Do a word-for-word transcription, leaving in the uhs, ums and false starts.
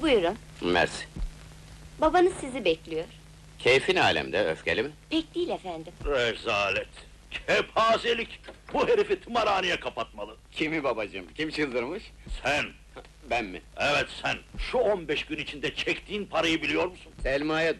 Buyurun, Mersi. babanız sizi bekliyor. Keyfin alemde, öfkeli mi? Pek değil efendim. Rezalet! Kepazelik! Bu herifi tımarhaneye kapatmalı. Kimi babacığım, kim çıldırmış? Sen, Ben mi? evet sen! Şu on beş gün içinde çektiğin parayı biliyor musun? Selma'ya